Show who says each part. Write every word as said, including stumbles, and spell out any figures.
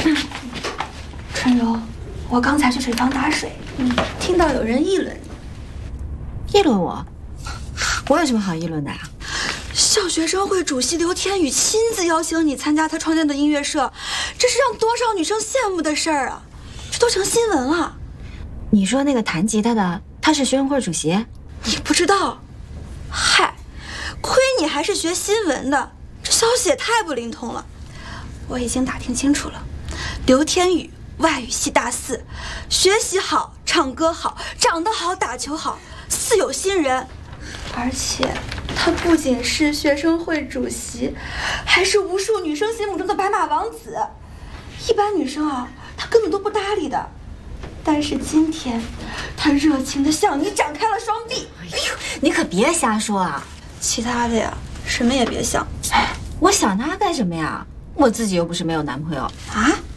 Speaker 1: 春柔，我刚才去水房打水，嗯，听到有人议论你。
Speaker 2: 议论我？我有什么好议论的呀？
Speaker 1: 校学生会主席刘天宇亲自邀请你参加他创建的音乐社，这是让多少女生羡慕的事儿啊！这都成新闻了。
Speaker 2: 你说那个弹吉他的，他是学生会主席？
Speaker 1: 你不知道？嗨，亏你还是学新闻的，这消息也太不灵通了。我已经打听清楚了，刘天宇外语系大四，学习好，唱歌好，长得好，打球好，似有新人。而且他不仅是学生会主席，还是无数女生心目中的白马王子。一般女生啊，他根本都不搭理的。但是今天，他热情地向你展开了双臂。
Speaker 2: 哎呦，你可别瞎说啊！
Speaker 1: 其他的呀，什么也别想。
Speaker 2: 我想他干什么呀？我自己又不是没有男朋友
Speaker 1: 啊。